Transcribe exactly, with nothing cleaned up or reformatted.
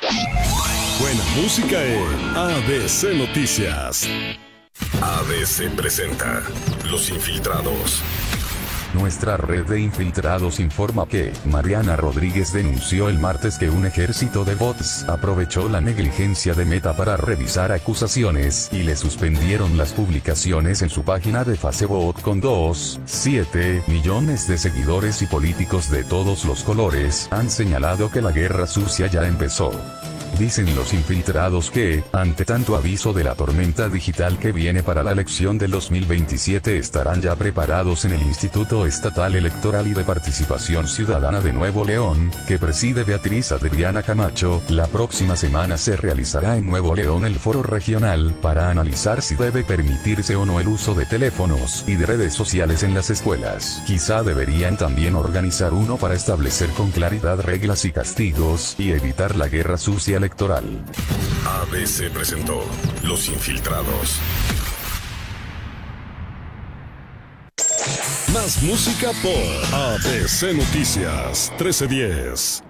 Buena música en A B C Noticias. A B C presenta Los Infiltrados. Nuestra red de infiltrados informa que Mariana Rodríguez denunció el martes que un ejército de bots aprovechó la negligencia de Meta para revisar acusaciones y le suspendieron las publicaciones en su página de Facebook con dos punto siete millones de seguidores y políticos de todos los colores han señalado que la guerra sucia ya empezó. Dicen los infiltrados que, ante tanto aviso de la tormenta digital que viene para la elección del dos mil veintisiete, estarán ya preparados en el Instituto Estatal Electoral y de Participación Ciudadana de Nuevo León, que preside Beatriz Adriana Camacho. La próxima semana se realizará en Nuevo León el foro regional para analizar si debe permitirse o no el uso de teléfonos y de redes sociales en las escuelas. Quizá deberían también organizar uno para establecer con claridad reglas y castigos y evitar la guerra sucia electoral. A B C presentó Los Infiltrados. Más música por A B C Noticias trece diez.